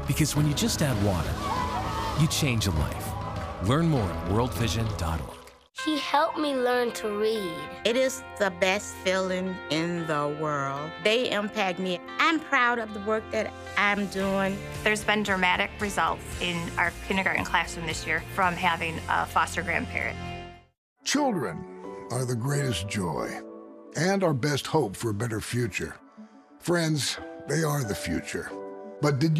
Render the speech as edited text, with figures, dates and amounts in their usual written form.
Because when you just add water, you change a life. Learn more at worldvision.org. He helped me learn to read. It is the best feeling in the world. They impact me. I'm proud of the work that I'm doing. There's been dramatic results in our kindergarten classroom this year from having a foster grandparent. Children are the greatest joy and our best hope for a better future. Friends, they are the future. But did you